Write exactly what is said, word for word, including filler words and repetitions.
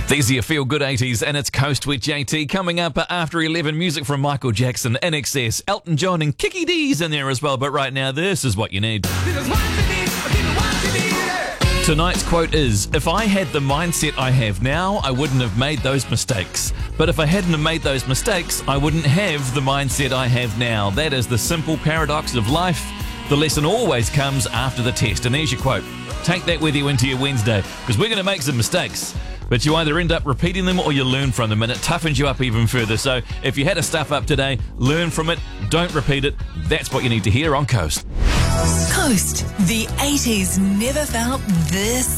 These are your feel-good eighties, and it's Coast with J T. Coming up after eleven, music from Michael Jackson, I N X S, Elton John, and Kiki D's in there as well. But right now, this is what you need. Tonight's quote is, if I had the mindset I have now, I wouldn't have made those mistakes. But if I hadn't have made those mistakes, I wouldn't have the mindset I have now. That is the simple paradox of life. The lesson always comes after the test. And there's your quote. Take that with you into your Wednesday, because we're going to make some mistakes. But you either end up repeating them or you learn from them, and it toughens you up even further. So if you had to stuff up today, learn from it, don't repeat it. That's what you need to hear on Coast. Coast, the eighties never felt this